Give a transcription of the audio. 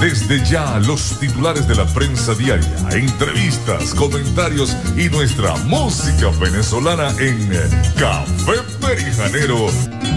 Desde ya, los titulares de la prensa diaria, entrevistas, comentarios y nuestra música venezolana en Café Perijanero.